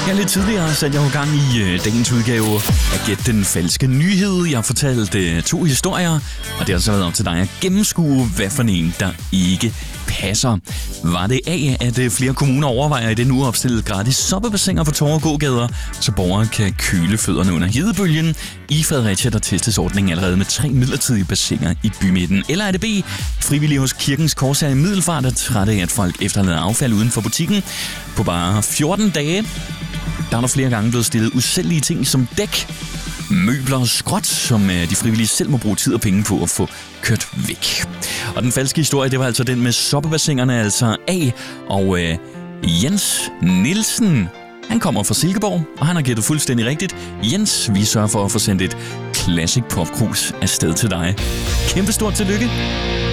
Ja, lidt tidligere satte jeg jo gang i dagens udgave af Gæt den falske nyhed. Jeg har fortalt 2 historier, og det har så været op til dig at gennemskue, hvad for en, der ikke passer. Var det A, at flere kommuner overvejer i det nu opstillet gratis soppebassiner på torv og gågader, så borgere kan køle fødderne under hedebølgen? I Fredericia, der testes ordningen allerede med 3 midlertidige bassiner i bymidten. Eller er det B, frivillige hos Kirkens Korshær i Middelfart er trætte af, at folk efterlader affald uden for butikken? På bare 14 dage, der er der flere gange blevet stillet usælgelige ting som dæk, møbler og skrot, som de frivillige selv må bruge tid og penge på at få kørt væk. Og den falske historie, det var altså den med soppebassinerne, altså A. Og Jens Nielsen, han kommer fra Silkeborg, og han har gættet fuldstændig rigtigt. Jens, vi sørger for at få sendt et Classic Pop Cruise afsted til dig. Kæmpe stort tillykke!